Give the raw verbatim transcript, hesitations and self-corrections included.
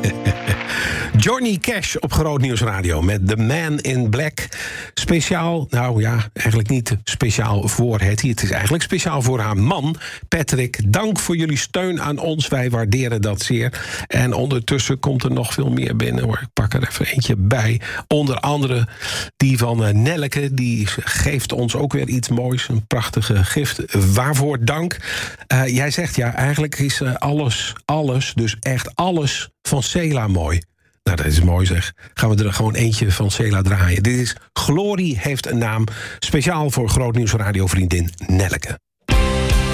Johnny Cash op Groot Nieuws Radio met The Man in Black. Speciaal, nou ja, eigenlijk niet speciaal voor Hetty. Het is eigenlijk speciaal voor haar man, Patrick. Dank voor jullie steun aan ons. Wij waarderen dat zeer. En ondertussen komt er nog veel meer binnen, hoor. Ik pak er even eentje bij. Onder andere die van uh, Nelleke. Die geeft ons ook weer iets moois. Een prachtige gift. Waarvoor dank. Uh, jij zegt, ja, eigenlijk is uh, alles, alles, dus echt alles van Cela mooi. Nou, dat is mooi zeg. Gaan we er gewoon eentje van Cela draaien. Dit is Glorie heeft een naam. Speciaal voor Groot Nieuws radiovriendin Nelleke.